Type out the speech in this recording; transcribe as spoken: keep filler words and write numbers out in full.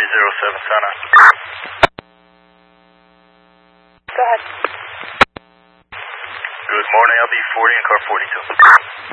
zero seven, Sana. Go ahead. Good morning, L B forty and car forty-two.